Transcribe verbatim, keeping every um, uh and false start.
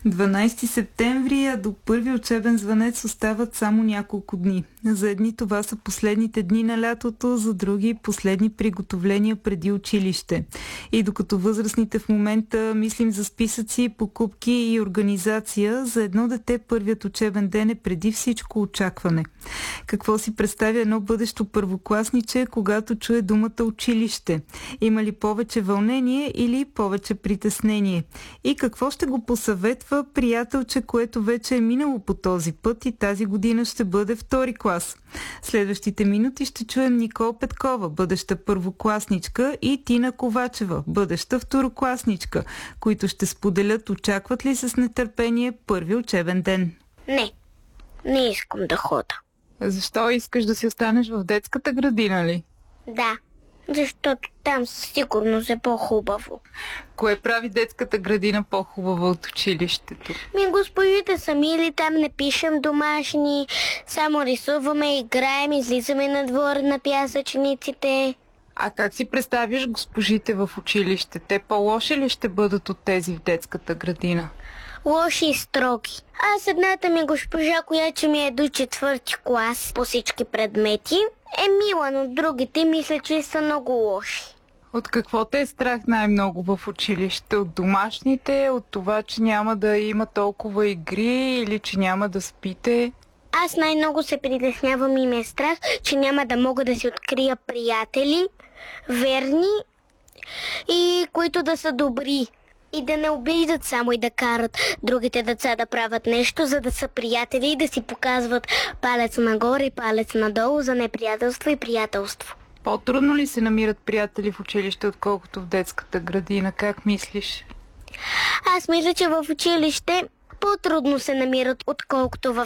дванайсети септември, а до първи учебен звънец остават само няколко дни. За едни това са последните дни на лятото, за други последни приготовления преди училище. И докато възрастните в момента мислим за списъци, покупки и организация, за едно дете първият учебен ден е преди всичко очакване. Какво си представя едно бъдещо първокласниче, когато чуе думата училище? Има ли повече вълнение или повече притеснение? И какво ще го посъветва приятелче, което вече е минало по този път и тази година ще бъде втори клас? Следващите минути ще чуем Никол Петкова, бъдеща първокласничка, и Тина Ковачева, бъдеща второкласничка, които ще споделят очакват ли с нетърпение първи учебен ден. Не, не искам да хода. Защо искаш да си останеш в детската градина ли? Да, защото там със сигурност е по-хубаво. Кое прави детската градина по-хубава от училището? Ми госпожите са мили, там не пишем домашни, само рисуваме, играем, излизаме на двор на пясъчниците. А как си представиш госпожите в училище? Те по-лоши ли ще бъдат от тези в детската градина? Лоши и строги. Аз едната ми госпожа, която ми е до четвърти клас по всички предмети, е мила, но другите мисля, че са много лоши. От какво те е страх най-много в училище? От домашните? От това, че няма да има толкова игри или че няма да спите? Аз най-много се притеснявам и ме е страх, че няма да мога да си открия приятели, верни и които да са добри. И да не обиждат само и да карат другите деца да правят нещо, за да са приятели и да си показват палец нагоре и палец надолу за неприятелство и приятелство. По-трудно ли се намират приятели в училище, отколкото в детската градина? Как мислиш? Аз мисля, че в училище по-трудно се намират, отколкото в